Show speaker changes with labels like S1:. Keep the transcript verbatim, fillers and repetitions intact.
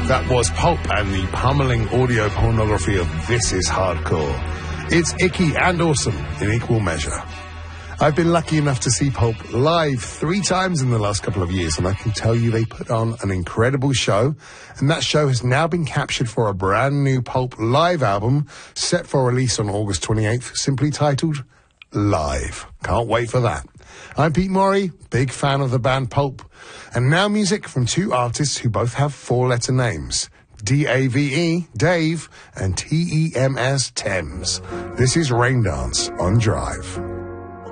S1: That was Pulp and the pummeling audio pornography of This Is Hardcore. It's icky and awesome in equal measure. I've been lucky enough to see Pulp live three times in the last couple of years, and I can tell you they put on an incredible show, and that show has now been captured for a brand new Pulp live album set for release on August twenty-eighth, simply titled Live. Can't wait for that. I'm Pete Morrie, big fan of the band Pulp, and now music from two artists who both have four-letter names. D A V E, Dave, and T E M S, Thames. This is Rain Dance on Drive.